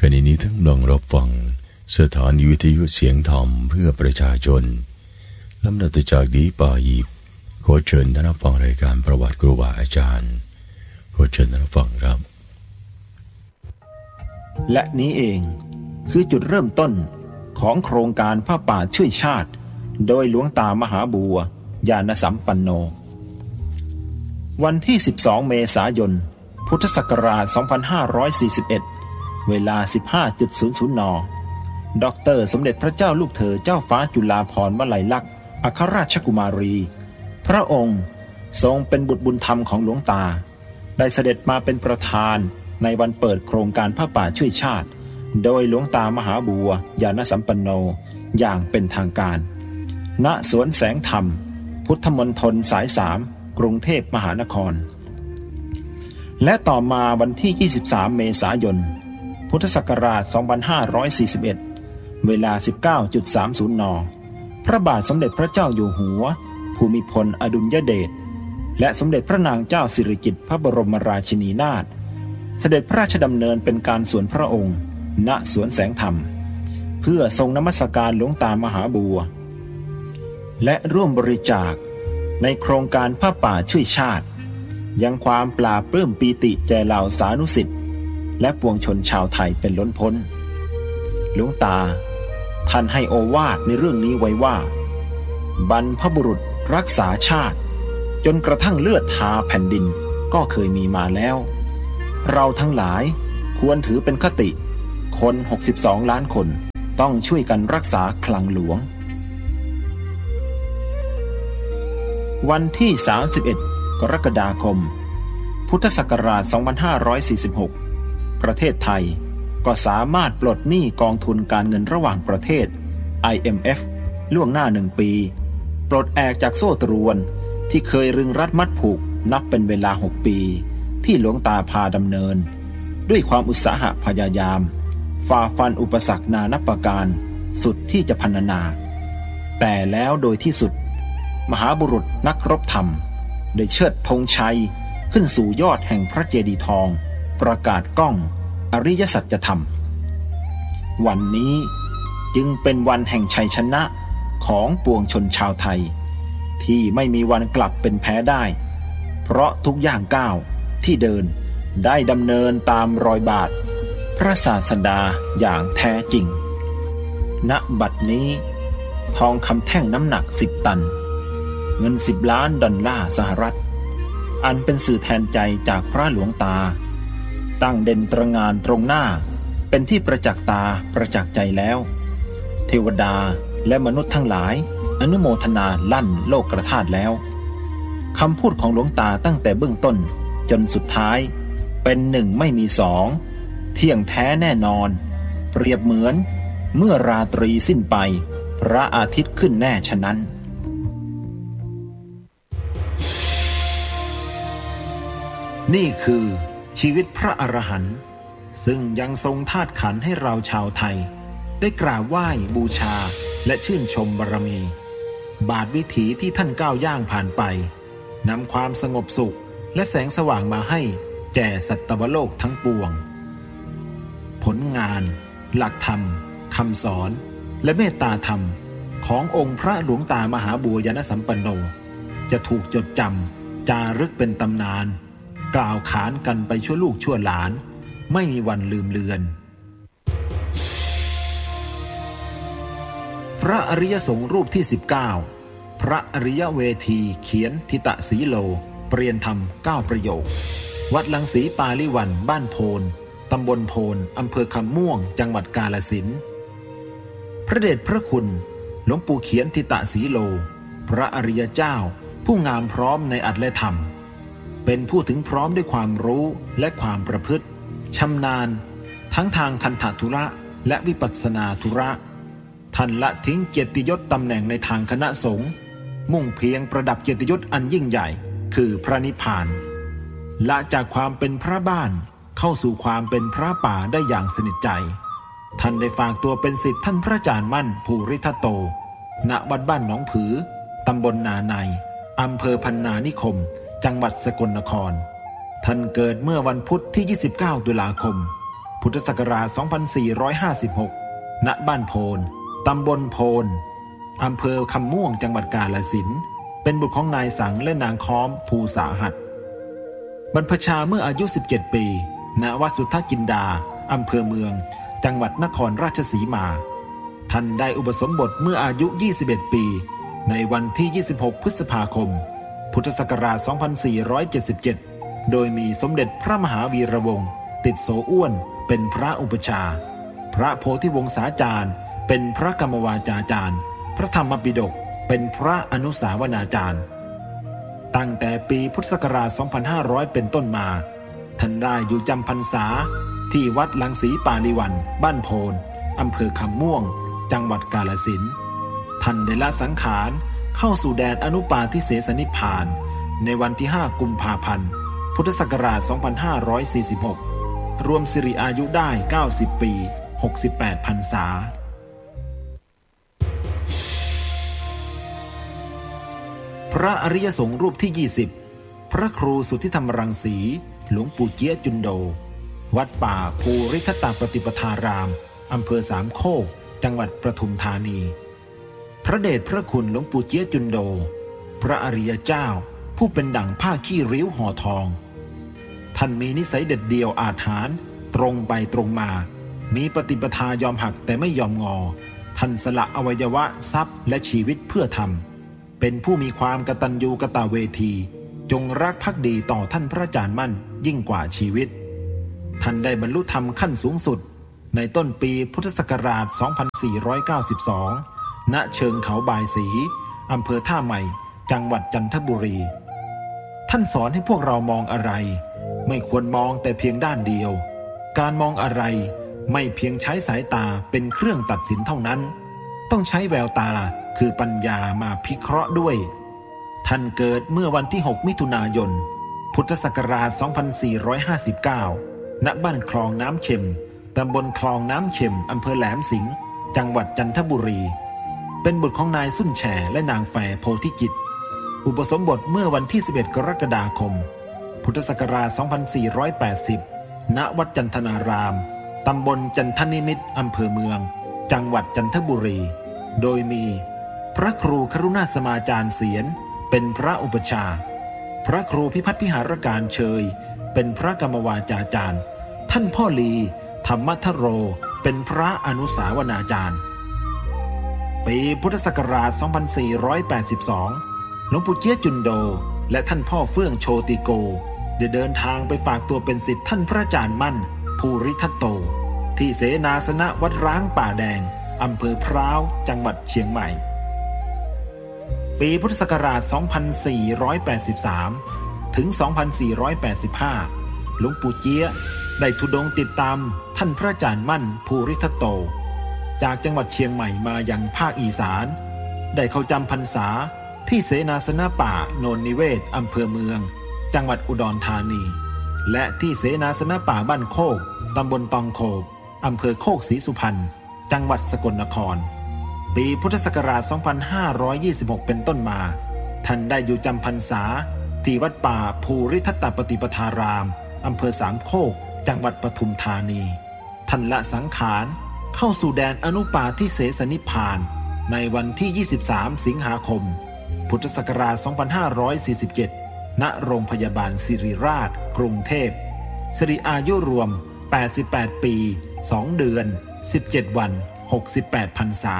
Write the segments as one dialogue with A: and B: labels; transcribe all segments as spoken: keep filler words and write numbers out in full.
A: ขณะนี้ทั้งลองรับฟังสถานีวิทยุเสียงธรรมเพื่อประชาชนลำดับจากนี้ไปขอเชิญท่านรับฟังรายการประวัติครูบาอาจารย์ขอเชิญท่านรับฟังครับ
B: และนี้เองคือจุดเริ่มต้นของโครงการผ้าป่าช่วยชาติโดยหลวงตามหาบัวญาณสัมปันโนวันที่สิบสองเมษายนพุทธศักราชสองพันห้าร้อยสี่สิบเอ็ดเวลา สิบห้านาฬิกา น.ดร.สมเด็จพระเจ้าลูกเธอเจ้าฟ้าจุฬาภรณ์วลัยลักษณ์อัครราชกุมารีพระองค์ทรงเป็นบุตรบุญธรรมของหลวงตาได้เสด็จมาเป็นประธานในวันเปิดโครงการผ้าป่าช่วยชาติโดยหลวงตามหาบัวญาณสัมปันโนอย่างเป็นทางการณสวนแสงธรรมพุทธมณฑลสายสามกรุงเทพมหานครและต่อมาวันที่ยี่สิบสามเมษายนพุทธศักราชสองพันห้าร้อยสี่สิบเอ็ดเวลา สิบเก้านาฬิกาสามสิบ น.พระบาทสมเด็จพระเจ้าอยู่หัวภูมิพลอดุลยเดชและสมเด็จพระนางเจ้าสิริกิติ์พระบรมราชินีนาถเสด็จพระราชดำเนินเป็นการส่วนพระองค์ณสวนแสงธรรมเพื่อทรงนมัสการหลวงตามหาบัวและร่วมบริจาคในโครงการผ้าป่าช่วยชาติยังความปลาปลื้มปีติแก่เหล่าสานุสิษย์และปวงชนชาวไทยเป็นล้นพ้นหลวงตาท่านให้โอวาทในเรื่องนี้ไว้ว่าบรรพบุรุษรักษาชาติจนกระทั่งเลือดทาแผ่นดินก็เคยมีมาแล้วเราทั้งหลายควรถือเป็นคติคนหกสิบสองล้านคนต้องช่วยกันรักษาคลังหลวงวันที่สามสิบเอ็ดกรกฎาคมพุทธศักราชสองพันห้าร้อยสี่สิบหกประเทศไทยก็สามารถปลดหนี้กองทุนการเงินระหว่างประเทศ ไอ เอ็ม เอฟ ล่วงหน้าหนึ่งปีปลดแอกจากโซ่ตรวนที่เคยรึงรัดมัดผูกนับเป็นเวลาหกปีที่หลวงตาพาดำเนินด้วยความอุตสาหะพยายามฝ่าฟันอุปสรรคนานับประการสุดที่จะพรรณนาแต่แล้วโดยที่สุดมหาบุรุษนักรบธรรมได้เชิดธงชัยขึ้นสู่ยอดแห่งพระเจดีย์ทองประกาศก้องอริยสัจธรรมวันนี้จึงเป็นวันแห่งชัยชนะของปวงชนชาวไทยที่ไม่มีวันกลับเป็นแพ้ได้เพราะทุกย่างก้าวที่เดินได้ดำเนินตามรอยบาทพระศาสดาอย่างแท้จริงณบัดนี้ทองคำแท่งน้ำหนักสิบตันเงินสิบล้านดอลลาร์สหรัฐอันเป็นสื่อแทนใจจากพระหลวงตาตั้งเด่นตระหง่านตรงหน้าเป็นที่ประจักษ์ตาประจักษ์ใจแล้วเทวดาและมนุษย์ทั้งหลายอนุโมทนาลั่นโลกธาตุแล้วคำพูดของหลวงตาตั้งแต่เบื้องต้นจนสุดท้ายเป็นหนึ่งไม่มีสองเที่ยงแท้แน่นอนเปรียบเหมือนเมื่อราตรีสิ้นไปพระอาทิตย์ขึ้นแน่ฉะนั้นนี่คือชีวิตพระอรหันต์ซึ่งยังทรงธาตุขันธ์ให้เราชาวไทยได้กราบไหว้บูชาและชื่นชมบารมีบาทวิถีที่ท่านก้าวย่างผ่านไปนำความสงบสุขและแสงสว่างมาให้แก่สัตวโลกทั้งปวงผลงานหลักธรรมคำสอนและเมตตาธรรมขององค์พระหลวงตามหาบัวญาณสัมปันโนจะถูกจดจำจารึกเป็นตำนานกล่าวขานกันไปชั่วลูกชั่วหลานไม่มีวันลืมเลือนพระอริยสงฆ์รูปที่สิบเก้าพระอริยเวทีเขียนทิตะสีโลเปรียนธรรมเก้าประโยควัดลังสีปาลิวันบ้านโพนตำบลโพนอำเภอคำม่วงจังหวัดกาฬสินธุ์พระเดชพระคุณหลวงปู่เขียนทิตะสีโลพระอริยเจ้าผู้งามพร้อมในอัตถและธรรมเป็นผู้ถึงพร้อมด้วยความรู้และความประพฤติชำนาญทั้งทางคันธทุระและวิปัสสนาธุระท่านละทิ้งเกียรติยศตำแหน่งในทางคณะสงฆ์มุ่งเพียงประดับเกียรติยศอันยิ่งใหญ่คือพระนิพพานละจากความเป็นพระบ้านเข้าสู่ความเป็นพระป่าได้อย่างสนิทใจท่านได้ฝากตัวเป็นศิษย์ท่านพระอาจารย์มั่นภูริทัตโตณวัดบ้านหนองผือตำบลนาในอำเภอพันนานิคมจังหวัดสกลนครท่านเกิดเมื่อวันพุธที่ยี่สิบเก้าตุลาคมพุทธศักราช สองพันสี่ร้อยห้าสิบหก ณ บ้านโพนตำบลโพนอำเภอคำม่วงจังหวัดกาฬสินธุ์เป็นบุตรของนายสังและนางค้อมภูสาหัสบรรพชาเมื่ออายุสิบเจ็ดปีณวัดสุทธกินดาอำเภอเมืองจังหวัดนครราชสีมาท่านได้อุปสมบทเมื่ออายุยี่สิบเอ็ดปีในวันที่ยี่สิบหกพฤษภาคมพุทธศักราช สองพันสี่ร้อยเจ็ดสิบเจ็ด โดยมีสมเด็จพระมหาวีระวงศ์ติดโสอ้วนเป็นพระอุปชาพระโพธิวงศาจารย์เป็นพระกรรมวาจาจารย์พระธรรมปิฎกเป็นพระอนุสาวนาจารย์ตั้งแต่ปีพุทธศักราช สองพันห้าร้อย เป็นต้นมาท่านได้อยู่จำพรรษาที่วัดลังสีปาลิวันบ้านโพนอำเภอคำม่วงจังหวัดกาฬสินธุ์ท่านได้ละสังขารเข้าสู่แดนอนุปาทิเสสนิพพานในวันที่ห้ากุมภาพันธ์พุทธศักราช สองพันห้าร้อยสี่สิบหก รวมสิริอายุได้เก้าสิบปีหกสิบแปดพรรษาพระอริยสงฆ์รูปที่ยี่สิบพระครูสุทธิธรรมรังสีหลวงปู่เจี๊ยจุนโดวัดป่าภูริทัตตปฏิปทารามอำเภอสามโคกจังหวัดปทุมธานีพระเดชพระคุณหลวงปู่เจี๊ยจุนโดพระอริยเจ้าผู้เป็นดั่งผ้าขี้ริ้วห่อทองท่านมีนิสัยเด็ดเดี่ยวอาถรรพ์ตรงไปตรงมามีปฏิปทายอมหักแต่ไม่ยอมงอท่านสละอวัยวะทรัพย์และชีวิตเพื่อธรรมเป็นผู้มีความกตัญญูกตเวทีจงรักภักดีต่อท่านพระอาจารย์มั่นยิ่งกว่าชีวิตท่านได้บรรลุธรรมขั้นสูงสุดในต้นปีพุทธศักราช สองพันสี่ร้อยเก้าสิบสอง ณ เชิงเขาบายศรีอำเภอท่าใหม่จังหวัดจันทบุรีท่านสอนให้พวกเรามองอะไรไม่ควรมองแต่เพียงด้านเดียวการมองอะไรไม่เพียงใช้สายตาเป็นเครื่องตัดสินเท่านั้นต้องใช้แววตาคือปัญญามาพิเคราะห์ด้วยท่านเกิดเมื่อวันที่หกมิถุนายนพุทธศักราช สองพันสี่ร้อยห้าสิบเก้า ณ บ้านคลองน้ำเค็มตำบลคลองน้ำเค็มอำเภอแหลมสิงห์จังหวัดจันทบุรีเป็นบุตรของนายสุนแฉและนางแฝโพธิจิตอุปสมบทเมื่อวันที่สิบเอ็ดกรกฎาคมพุทธศักราช สองพันสี่ร้อยแปดสิบ ณ วัดจันทนารามตำบลจันทนิมิตรอำเภอเมืองจังหวัดจันทบุรีโดยมีพระครูกรุณาสมาจารย์เสียรเป็นพระอุปชาพระครูพิพัฒน์พิหารการเชยเป็นพระกรรมวาจาจารย์ท่านพ่อลีธรรมทโรเป็นพระอนุสาวนาจารย์ปีพุทธศักราช สองพันสี่ร้อยแปดสิบสอง หลวงปู่เจี๊ยจุนโดและท่านพ่อเฟื่องโชติโกได้เดินทางไปฝากตัวเป็นศิษย์ท่านพระอาจารย์มั่นภูริทัตโตที่เสนาสนะวัดร้างป่าแดงอำเภอพร้าวจังหวัดเชียงใหม่ปีพุทธศักราช สองพันสี่ร้อยแปดสิบสาม ถึง สองพันสี่ร้อยแปดสิบห้า หลวงปู่เจี๊ยได้ธุดงค์ติดตามท่านพระอาจารย์มั่นภูริทัตโตจากจังหวัดเชียงใหม่มายังภาคอีสานได้เข้าจำพรรษาที่เสนาสนะป่าโนนนิเวศอำเภอเมืองจังหวัดอุดรธานีและที่เสนาสนะป่าบ้านโคกตำบลตองโคบอำเภอโคกศรีสุพรรณจังหวัดสกลนครปีพุทธศักราช สองพันห้าร้อยยี่สิบหก เป็นต้นมาท่านได้อยู่จำพรรษาที่วัดป่าภูริทัตตปฏิปทารามอำเภอสามโคกจังหวัดปทุมธานีท่านละสังขารเข้าสู่แดนอนุปาทิเสสนิพพานในวันที่ยี่สิบสามสิงหาคมพุทธศักราช สองพันห้าร้อยสี่สิบเจ็ด ณ โรงพยาบาลศิริราชกรุงเทพสิริอายุรวมแปดสิบแปดปีสองเดือนสิบเจ็ดวันหกสิบแปดพรรษา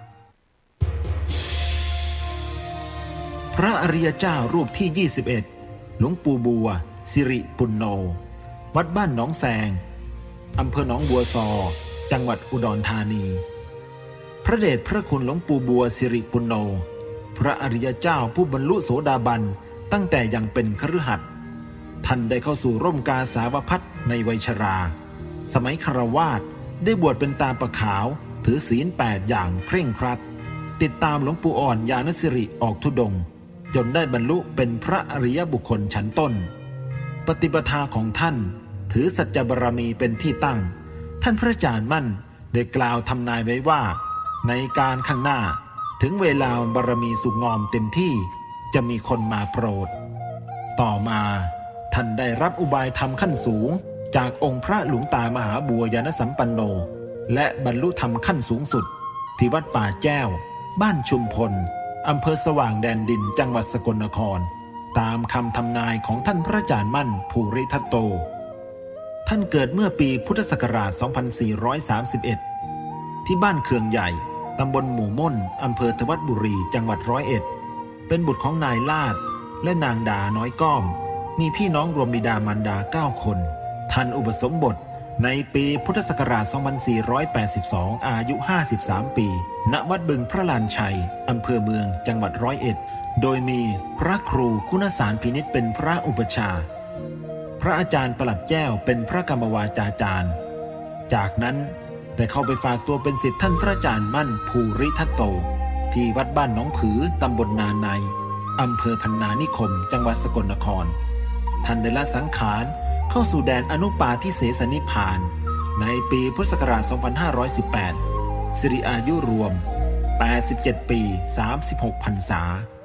B: พระอริยเจ้ารูปที่ยี่สิบเอ็ดหลวงปู่บัวสิริปุณโญวัดบ้านหนองแสงอำเภอหนองบัวซอจังหวัดอุดรธานีพระเดชพระคุณหลวงปู่บัวสิริปุณโญพระอริยเจ้าผู้บรรลุโสดาบันตั้งแต่ยังเป็นคฤหัสถ์ท่านได้เข้าสู่ร่มกาสาวพัสในวัยชราสมัยคฤหัสถ์ได้บวชเป็นตาปะขาวถือศีลแปดอย่างเคร่งครัดติดตามหลวงปู่อ่อนญาณสิริออกธุดงค์จนได้บรรลุเป็นพระอริยบุคคลชั้นต้นปฏิปทาของท่านถือสัจจบารมีเป็นที่ตั้งท่านพระอาจารย์มั่นได้กล่าวทำนายไว้ว่าในการข้างหน้าถึงเวลาบารมีสุกงอมเต็มที่จะมีคนมาโปรดต่อมาท่านได้รับอุบายธรรมขั้นสูงจากองค์พระหลวงตามหาบัวยานสัมปันโนและบรรลุธรรมขั้นสูงสุดที่วัดป่าแจ้วบ้านชุมพลอำเภอสว่างแดนดินจังหวัดสกลนครตามคำทำนายของท่านพระอาจารย์มั่นภูริทัตโตท่านเกิดเมื่อปีพุทธศักราช สองพันสี่ร้อยสามสิบเอ็ด ที่บ้านเคืองใหญ่ตำบลหมู่ม่นอำเภอธวัดบุรีจังหวัดร้อยเอ็ดเป็นบุตรของนายลาดและนางดาน้อยก้อมมีพี่น้องรวมบิดามารดาเก้าคนท่านอุปสมบทในปีพุทธศักราช สองพันสี่ร้อยแปดสิบสอง อายุห้าสิบสามปีณวัดบึงพระลานชัยอำเภอเมืองจังหวัดร้อยเอ็ดโดยมีพระครูคุณสารพินิจเป็นพระอุปชาพระอาจารย์ประหลัดแก้วเป็นพระกรรมวาจาจารย์จากนั้นได้เข้าไปฝากตัวเป็นศิษย์ท่านพระอาจารย์มั่นภูริทัตโตที่วัดบ้านหนองผือตำบลนาในอำเภอพันนานิคมจังหวัดสกลนครท่านได้ละสังขารเข้าสู่แดนอนุปาทิเสสนิพพานในปีพุทธศักราช สองพันห้าร้อยสิบแปด สิริอายุรวม แปดสิบเจ็ด ปี สามสิบหก พรรษา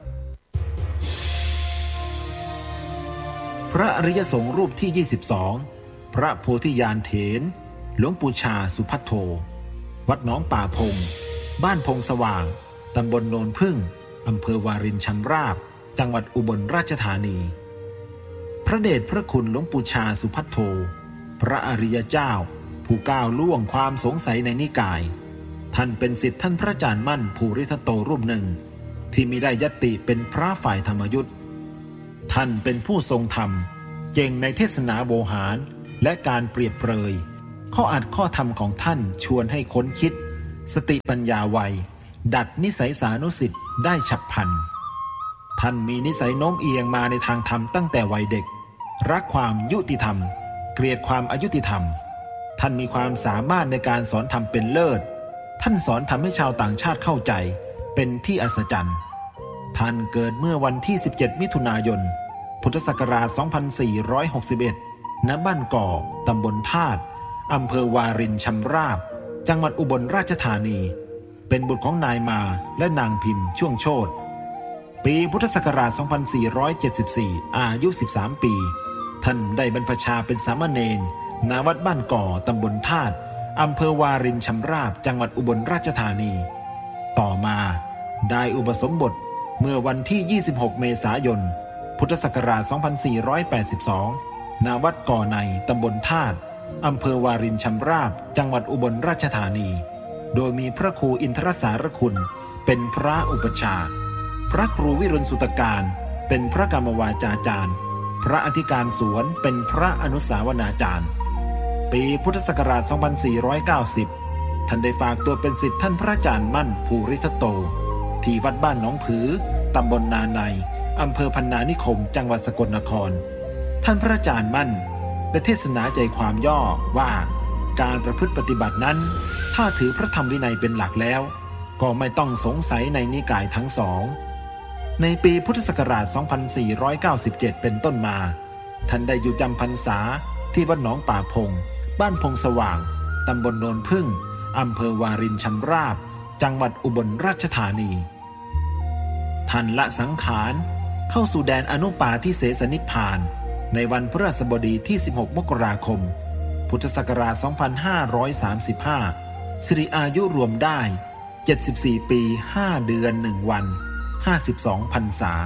B: พระอริยสงฆ์รูปที่ ยี่สิบสอง พระโพธิญาณเถรหลวงปู่ชาสุภัทโทวัดหนองป่าพงบ้านพงสว่างตำบลโนนพึ่งอำเภอวารินชำราบจังหวัดอุบลราชธานีพระเดชพระคุณหลวงปู่ชาสุภัทโทพระอริยเจ้าผู้ก้าวล่วงความสงสัยในนิกายท่านเป็นศิษย์ท่านพระอาจารย์มั่นภูริทัตโตรูปหนึ่งที่มิได้ญัตติเป็นพระฝ่ายธรรมยุทธท่านเป็นผู้ทรงธรรมเก่งในเทศนาโวหารและการเปรียบเปรยข้ออัดข้อธรรมของท่านชวนให้ค้นคิดสติปัญญาไวดัดนิสัยสานุสิทธิ์ได้ฉับพลันท่านมีนิสัยโน้มเอียงมาในทางธรรมตั้งแต่วัยเด็กรักความยุติธรรมเกลียดความอายุติธรรมท่านมีความสามารถในการสอนธรรมเป็นเลิศท่านสอนทำให้ชาวต่างชาติเข้าใจเป็นที่อัศจรรย์ท่านเกิดเมื่อวันที่สิบเจ็ดมิถุนายนพุทธศักราช สองพันสี่ร้อยหกสิบเอ็ด ณ บ้านก่อตำบลธาตุอำเภอวารินชำราบจังหวัดอุบลราชธานีเป็นบุตรของนายมาและนางพิมพ์ช่วงโชติปีพุทธศักราช สองพันสี่ร้อยเจ็ดสิบสี่ อายุ สิบสาม ปีท่านได้บรรพชาเป็นสามเณรณ วัดบ้านก่อตำบลธาตุอำเภอวารินชำราบจังหวัดอุบลราชธานีต่อมาได้อุปสมบทเมื่อวันที่ ยี่สิบหก เมษายน พุทธศักราช สองพันสี่ร้อยแปดสิบสอง ณ วัดก่อในตำบลธาตุอำเภอวารินชำราบจังหวัดอุบลราชธานีโดยมีพระครูอินทรสารคุณเป็นพระอุปชาพระครูวิรุณสุตการเป็นพระกรรมวาจาจารย์พระอธิการสวนเป็นพระอนุสาวนาจารย์ปีพุทธศักราช สองพันสี่ร้อยเก้าสิบ ท่านได้ฝากตัวเป็นศิษย์ท่านพระอาจารย์มั่นภูริทัตโตที่วัดบ้านหนองผือตำบลนาในอำเภอพันนานิคมจังหวัดสกลนครท่านพระอาจารย์มั่นได้เทศนาใจความย่อว่าการประพฤติปฏิบัตินั้นถ้าถือพระธรรมวินัยเป็นหลักแล้วก็ไม่ต้องสงสัยในนิกายทั้งสองในปีพุทธศักราช สองพันสี่ร้อยเก้าสิบเจ็ด เป็นต้นมาท่านได้อยู่จำพรรษาที่วัดหนองป่าพงบ้านพงสว่างตำบลโนนพึ่งอำเภอวารินชำราบจังหวัดอุบลราชธานีท่านละสังขารเข้าสู่แดนอนุปาทิเสสนิพพานในวันพฤหัสบดีที่ สิบหก มกราคม พุทธศักราช สองพันห้าร้อยสามสิบห้า สิริอายุรวมได้ เจ็ดสิบสี่ ปี ห้า เดือน หนึ่ง วัน ห้าสิบสอง พรรษา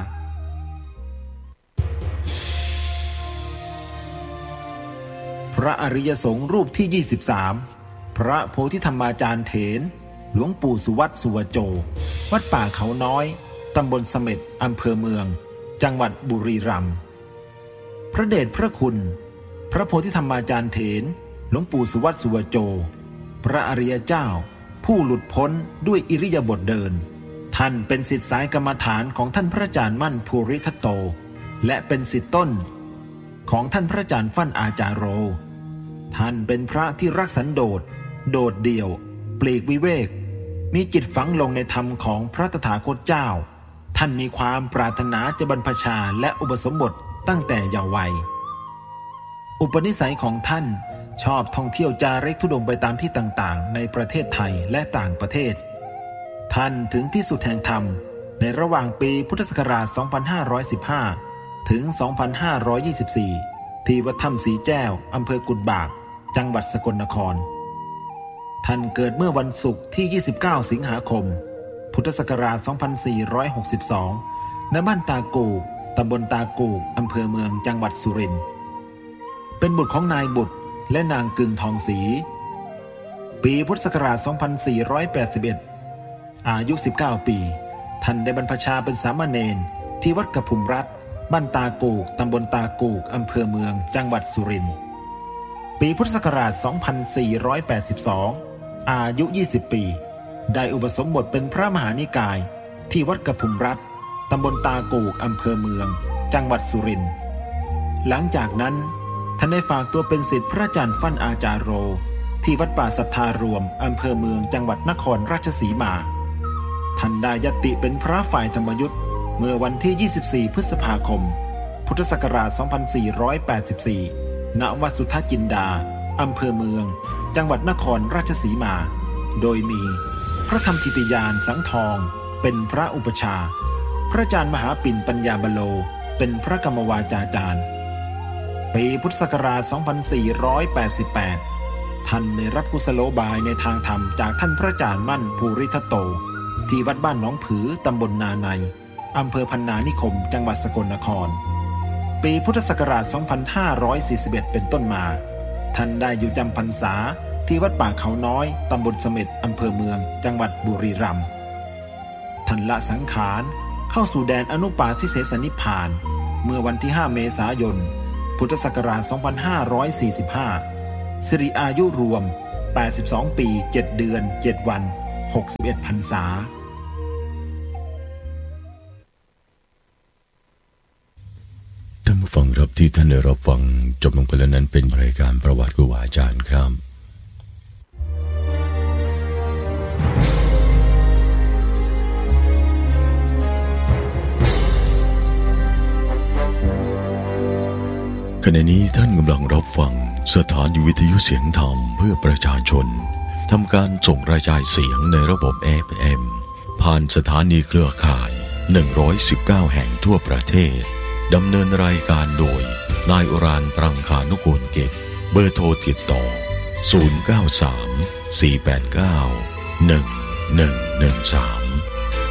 B: พระอริยสงฆ์รูปที่ ยี่สิบสาม พระโพธิธรรมาจารย์เถรหลวงปู่สุวัตสุวโจวัดป่าเขาน้อยตำบลเสม็ดอำเภอเมืองจังหวัดบุรีรัมย์พระเดชพระคุณพระโพธิธรรมาจารย์เถรหลวงปู่สุวัตสุวโจพระอริยเจ้าผู้หลุดพ้นด้วยอิริยาบถเดินท่านเป็นศิษย์สายกรรมฐานของท่านพระอาจารย์มั่นภูริทัตโตและเป็นศิษย์ต้นของท่านพระอาจารย์ฟั่นอาจารโรท่านเป็นพระที่รักสันโดษโดดเดี่ยวปลีกวิเวกมีจิตฝังลงในธรรมของพระตถาคตเจ้าท่านมีความปรารถนาจะบรรพชาและอุปสมบทตั้งแต่เยาว์วัยอุปนิสัยของท่านชอบท่องเที่ยวจาริกธุดงค์ไปตามที่ต่างๆในประเทศไทยและต่างประเทศท่านถึงที่สุดแห่งธรรมในระหว่างปีพุทธศักราช สองพันห้าร้อยสิบห้า ถึง สองพันห้าร้อยยี่สิบสี่ที่วัดถ้ำสีแจ้วอำเภอกุดบากจังหวัดสกลนครท่านเกิดเมื่อวันศุกร์ที่ยี่สิบเก้าสิงหาคมพุทธศักราชสองพันสี่ร้อยหกสิบสองณบ้านตากูกตำบลตากูกอำเภอเมืองจังหวัดสุรินทร์เป็นบุตรของนายบุตรและนางกึ่งทองศรีปีพุทธศักราชสองพันสี่ร้อยแปดสิบเอ็ดอายุสิบเก้าปีท่านได้บรรพชาเป็นสามเณรที่วัดกระพุมรัฐบ้านตากูกตำบลตากูกอำเภอเมืองจังหวัดสุรินทร์ปีพุทธศักราชสองพันสี่ร้อยแปดสิบสองอายุยี่สิบปีได้อุปสมบทเป็นพระมหานิกายที่วัดกระพุมรัฐตำบลตากูกอำเภอเมืองจังหวัดสุรินทร์หลังจากนั้นท่านได้ฝากตัวเป็นศิษย์พระอาจารย์ฟั่นอาจารโรที่วัดป่าศรัทธารวมอำเภอเมืองจังหวัดนครราชสีมาท่านได้ยติเป็นพระฝ่ายธรรมยุทธ์เมื่อวันที่ยี่สิบสี่พฤษภาคมพุทธศักราชสองพันสี่ร้อยแปดสิบสี่ณวัดสุทธจินดาอำเภอเมืองจังหวัดนครราชสีมาโดยมีพระธรรมธิติยานสังทองเป็นพระอุปชาพระอาจารย์มหาปิ่นปัญญาบโลเป็นพระกรรมวาจาจารย์ปีพุทธศักราชสองพันสี่ร้อยแปดสิบแปดท่านได้รับกุศโลบายในทางธรรมจากท่านพระอาจารย์มั่นภูริทัตโตที่วัดบ้านหนองผือตำบลนาในอำเภอพันนานิคมจังหวัดสกลนครปีพุทธศักราชสองพันห้าร้อยสี่สิบเอ็ดเป็นต้นมาท่านได้อยู่จำพรรษาที่วัดป่าเขาน้อยตำบลเสม็ดอำเภอเมืองจังหวัดบุรีรัมย์ท่านละสังขารเข้าสู่แดนอนุปาทิเสสนิพพานเมื่อวันที่ห้าเมษายนพุทธศักราชสองพันห้าร้อยสี่สิบห้าสิริอายุรวมแปดสิบสองปีเจ็ดเดือนเจ็ดวันหกสิบเอ็ดพรรษา
A: ท่านผู้ฟังครับที่ท่านได้รับฟังจบลงไปแล้วนั้นเป็นรายการประวัติครูบาอาจารย์ครับขณะนี้ท่านกำลังรับฟังสถานีวิทยุเสียงธรรมเพื่อประชาชนทำการส่งกระจายเสียงในระบบ เอฟ เอ็ม ผ่านสถานีเครือข่ายหนึ่งร้อยสิบเก้าแห่งทั่วประเทศดำเนินรายการโดยนายอุรานปรังคานุกูลเกตเบอร์โทรติดต่อศูนย์ เก้า สาม สี่ แปด เก้า หนึ่ง หนึ่ง หนึ่ง สาม